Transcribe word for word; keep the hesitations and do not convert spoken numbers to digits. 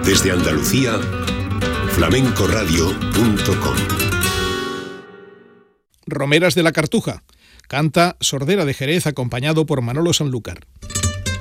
Desde Andalucía, flamenco radio punto com. Romeras de la Cartuja. Canta Sordera de Jerez acompañado por Manolo Sanlúcar.